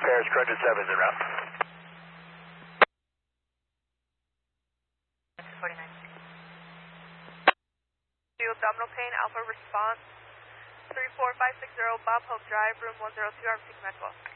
Paris, corrected 7 is en route. 49. Abdominal pain, Alpha response, 34560 Bob Hope Drive, room 102, I'm seeking med 12.